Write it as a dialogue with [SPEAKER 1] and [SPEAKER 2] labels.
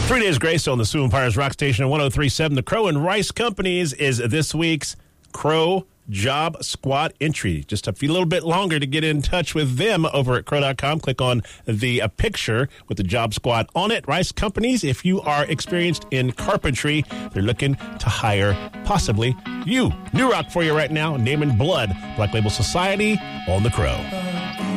[SPEAKER 1] 3 Days Grace on the Sioux Empires Rock Station at 103.7. The Crow and Rice Companies is this week's Crow Job Squad entry. Just a little bit longer to get in touch with them over at crow.com. Click on the picture with the Job Squad on it. Rice Companies, if you are experienced in carpentry, they're looking to hire possibly you. New rock for you right now, Name and Blood, Black Label Society on the Crow.